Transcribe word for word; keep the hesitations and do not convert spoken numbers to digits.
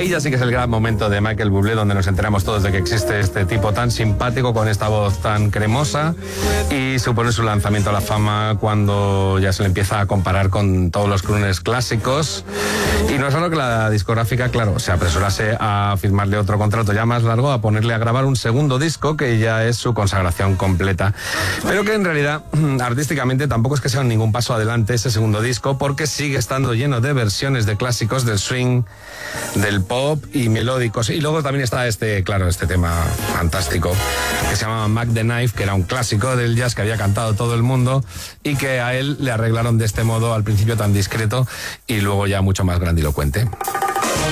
ahí ya sí que es el gran momento de Michael Bublé, donde nos enteramos todos de que existe este tipo tan simpático con esta voz tan cremosa, y supone su lanzamiento a la fama cuando ya se le empieza a comparar con todos los crooners clásicos. Y no es raro que la discográfica, claro, se apresurase a firmarle otro contrato ya más largo, a ponerle a grabar un segundo disco que ya es su consagración completa. Pero que en realidad, artísticamente, tampoco es que sea ningún paso adelante ese segundo disco, porque sigue estando lleno de versiones de clásicos del swing, del pop y melódicos. Y luego también está este, claro, este tema fantástico que se llama Mac the Knife, que era un clásico del jazz que había cantado todo el mundo y que a él le arreglaron de este modo, al principio tan discreto y luego ya mucho más grandilocuente.